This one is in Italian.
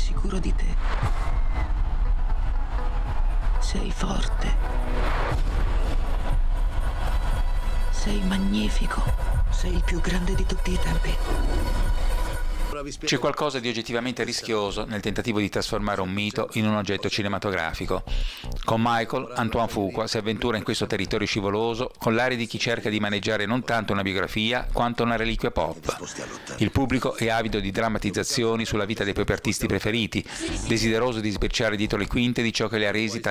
sicuro di te. Sei forte. Sei magnifico. Sei il più grande di tutti i tempi. C'è qualcosa di oggettivamente rischioso nel tentativo di trasformare un mito in un oggetto cinematografico. Con Michael, Antoine Fuqua si avventura in questo territorio scivoloso con l'aria di chi cerca di maneggiare non tanto una biografia quanto una reliquia pop. Il pubblico è avido di drammatizzazioni sulla vita dei propri artisti preferiti, desideroso di sbirciare dietro le quinte di ciò che li ha resi